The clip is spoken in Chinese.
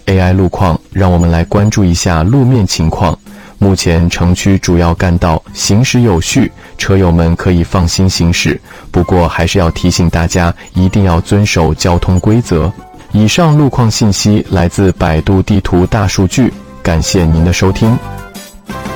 AI 路况，让我们来关注一下路面情况。目前城区主要干道行驶有序，车友们可以放心行驶，不过还是要提醒大家一定要遵守交通规则。以上路况信息来自百度地图大数据，感谢您的收听。